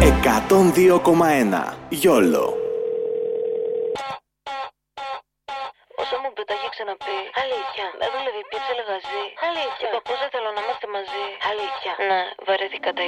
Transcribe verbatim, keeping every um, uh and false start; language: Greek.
εκατόν δύο κόμμα ένα Γιόλο. Όσο μου πετά έχει ξαναπεί. Αλήθεια. Με δούλευε η πίτσα λεγαζή. Αλήθεια. Είπα πως δεν θέλω να είμαστε μαζί. Αλήθεια. Ναι, βαρέθηκα τα